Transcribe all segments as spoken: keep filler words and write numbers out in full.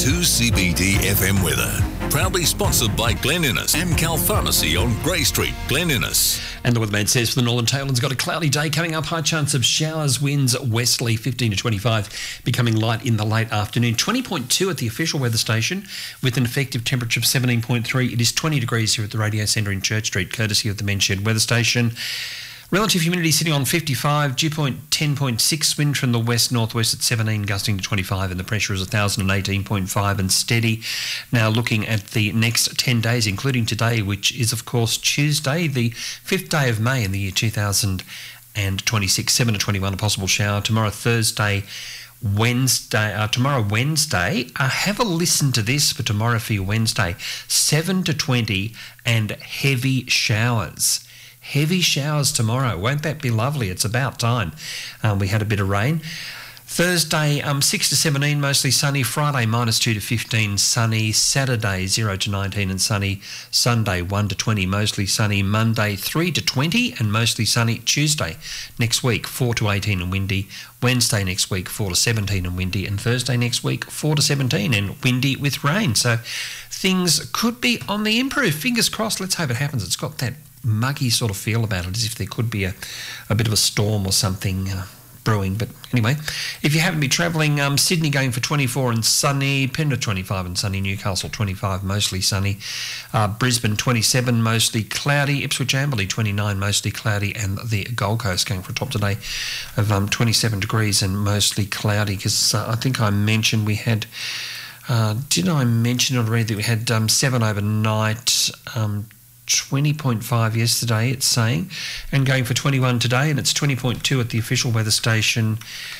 two C B D F M weather. Proudly sponsored by Glen Innes, Amcal Pharmacy on Grey Street, Glen Innes. And the weatherman says for the Northern Tablelands, got a cloudy day coming up. High chance of showers, winds westerly fifteen to twenty-five, becoming light in the late afternoon. twenty point two at the official weather station with an effective temperature of seventeen point three. It is twenty degrees here at the Radio Centre in Church Street, courtesy of the Men's Shed Weather Station. Relative humidity sitting on fifty-five, dew point ten point six, wind from the west-northwest at seventeen, gusting to twenty-five, and the pressure is one thousand eighteen point five and steady. Now looking at the next ten days, including today, which is of course Tuesday, the fifth day of May in the year two thousand twenty-six, seven to twenty-one, a possible shower. Tomorrow, Thursday, Wednesday, uh, tomorrow Wednesday, uh, have a listen to this for tomorrow for your Wednesday, seven to twenty and heavy showers. Heavy showers tomorrow. Won't that be lovely? It's about time. Um, we had a bit of rain. Thursday, um, six to seventeen, mostly sunny. Friday, minus two to fifteen, sunny. Saturday, zero to nineteen and sunny. Sunday, one to twenty, mostly sunny. Monday, three to twenty and mostly sunny. Tuesday, next week, four to eighteen and windy. Wednesday next week, four to seventeen and windy. And Thursday next week, four to seventeen and windy with rain. So things could be on the improve. Fingers crossed. Let's hope it happens. It's got that muggy sort of feel about it, as if there could be a, a bit of a storm or something uh, brewing. But anyway, if you happen to be travelling, um, Sydney going for twenty-four and sunny, Penrith twenty-five and sunny, Newcastle twenty-five, mostly sunny, uh, Brisbane twenty-seven, mostly cloudy, Ipswich Amberley twenty-nine, mostly cloudy, and the Gold Coast going for a top today of um, twenty-seven degrees and mostly cloudy, because uh, I think I mentioned we had, uh, did I mention already that we had um, seven overnight, um, twenty point five yesterday, it's saying, and going for twenty-one today, and it's twenty point two at the official weather station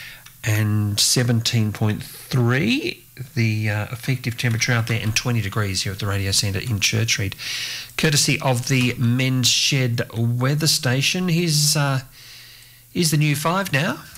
and seventeen point three the uh, effective temperature out there, and twenty degrees here at the Radio Centre in Church Street, courtesy of the Men's Shed Weather Station. Here's, uh, here's the new five now.